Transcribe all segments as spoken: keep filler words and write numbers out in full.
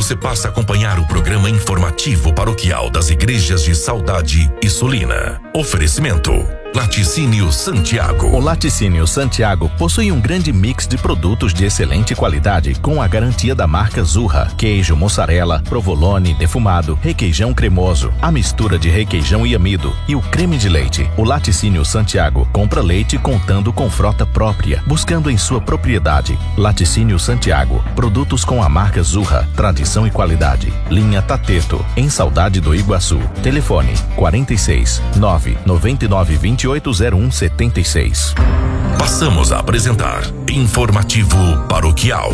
você passa a acompanhar o programa informativo paroquial das igrejas de Saudade e Sulina. Oferecimento: Laticínio Santiago. O Laticínio Santiago possui um grande mix de produtos de excelente qualidade, com a garantia da marca Zurra: queijo, mussarela, provolone, defumado, requeijão cremoso, a mistura de requeijão e amido e o creme de leite. O Laticínio Santiago compra leite contando com frota própria, buscando em sua propriedade. Laticínio Santiago, produtos com a marca Zurra, tradição e qualidade. Linha Tateto, em Saudade do Iguaçu. Telefone: quarenta e seis, nove noventa e nove, vinte e oito zero um setenta e seis. Passamos a apresentar Informativo Paroquial.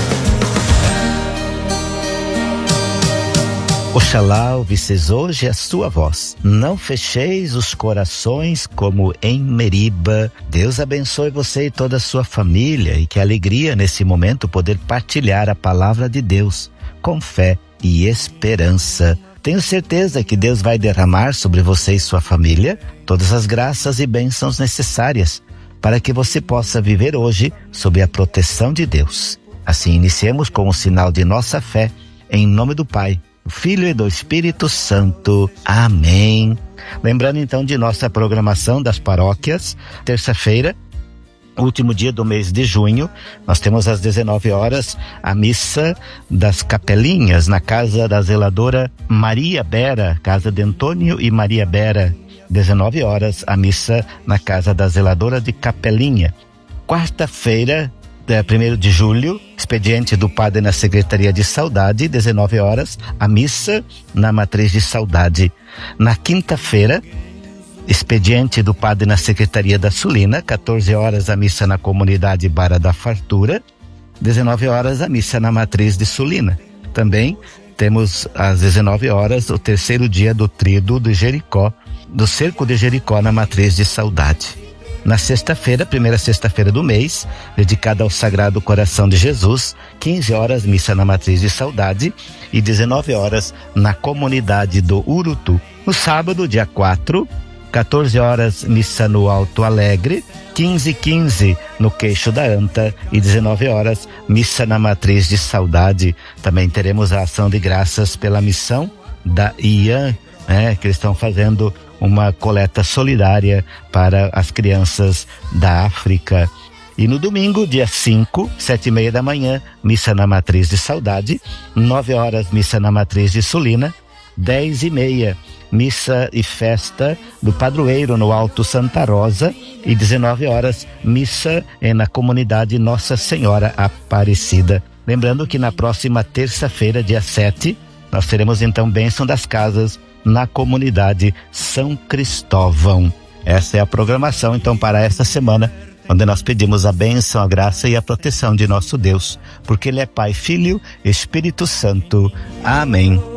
Oxalá ouvisseis hoje a sua voz. Não fecheis os corações como em Meriba. Deus abençoe você e toda a sua família, e que alegria nesse momento poder partilhar a palavra de Deus com fé e esperança. Tenho certeza que Deus vai derramar sobre você e sua família todas as graças e bênçãos necessárias para que você possa viver hoje sob a proteção de Deus. Assim iniciemos com o sinal de nossa fé, em nome do Pai, do Filho e do Espírito Santo. Amém. Lembrando então de nossa programação das paróquias, terça-feira, último dia do mês de junho, nós temos às dezenove horas a missa das capelinhas na casa da zeladora Maria Bera, casa de Antônio e Maria Bera. dezenove horas a missa na casa da zeladora de Capelinha. Quarta-feira, primeiro de julho, expediente do padre na Secretaria de Saudade, dezenove horas, a missa na Matriz de Saudade. Na quinta-feira, expediente do padre na Secretaria da Sulina, quatorze horas a missa na comunidade Barra da Fartura, dezenove horas a missa na Matriz de Sulina. Também temos às dezenove horas o terceiro dia do tríduo de Jericó, do Cerco de Jericó na Matriz de Saudade. Na sexta-feira, primeira sexta-feira do mês, dedicada ao Sagrado Coração de Jesus, quinze horas missa na Matriz de Saudade e dezenove horas na comunidade do Urutu. No sábado, dia quatro, quatorze horas missa no Alto Alegre, quinze e quinze no Queixo da Anta e dezenove horas missa na Matriz de Saudade. Também teremos a ação de graças pela missão da I A N, né, que eles estão fazendo uma coleta solidária para as crianças da África. E no domingo, dia cinco, sete e meia da manhã, missa na Matriz de Saudade, nove horas missa na Matriz de Sulina, dez e meia missa e festa do padroeiro no Alto Santa Rosa e dezenove horas missa na comunidade Nossa Senhora Aparecida. Lembrando que na próxima terça-feira, dia sete, nós teremos então bênção das casas na comunidade São Cristóvão. Essa é a programação então para esta semana, onde nós pedimos a bênção, a graça e a proteção de nosso Deus, porque Ele é Pai, Filho, Espírito Santo. Amém.